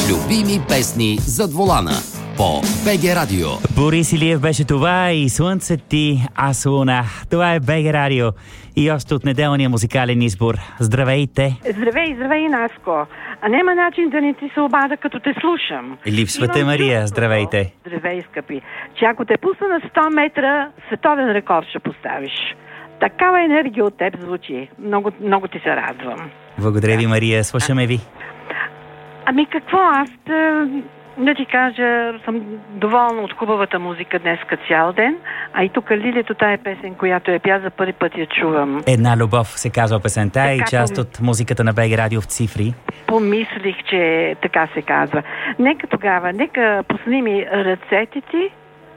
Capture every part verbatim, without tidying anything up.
Любими песни зад волана по БГ Радио. Борис Илиев беше това и Слънце ти, аз луна. Това е БГ Радио и още от неделния музикален избор. Здравейте! Здравей, здравей, Наско. А няма начин да не ти се обада, като те слушам. Липсвате, Имам Мария. чувството. Здравейте! Здравей, скъпи. Че ако те пусна на сто метра, световен рекорд ще поставиш. Такава енергия от теб звучи. Много, много ти се радвам. Благодаря ви, Мария. Слушаме ви. Ами какво, аз да, да ти кажа, съм доволна от хубавата музика днеска цял ден. А и тук Лилито, тая песен, която я пя, за първи път я чувам. Една любов се казва песента Така, и част от музиката на БГ Радио в цифри. Помислих, че така се казва. Нека тогава, нека пусни ми ръцете ти.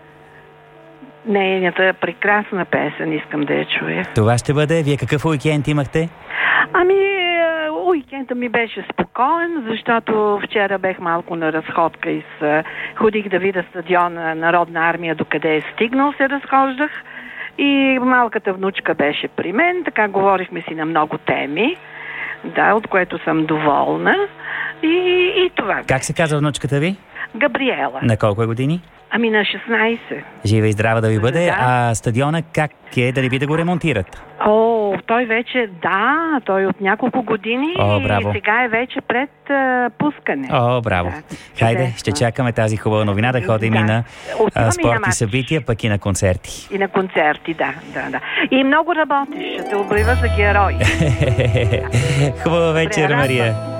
Нейната прекрасна песен, искам да я чуя. Това ще бъде. Вие какъв уикенд имахте? Ами, е, уикендът ми беше спокоен, защото вчера бех малко на разходка и с, ходих да видя стадиона Народна армия, докъде е стигнал, се разхождах. И малката внучка беше при мен, така говорихме си на много теми, да, от което съм доволна. И, и това. Как се казва внучката ви? Габриела. На колко е години? Ами на шестнайсет. Жива и здрава да ви бъде. Да. А стадиона как е? Да не би да го ремонтират? О, той вече, да, той от няколко години. О, браво. И сега е вече пред а, пускане. О, браво. Да, Хайде, чудесно. ще чакаме тази хубава новина да ходим Да. и на Отиваме а, и на спортни мач. събития, пък и на концерти. И на концерти, да, да, да. И много работиш, ще те обрива за герой. Хубава вечер, Добре, Мария. радвам.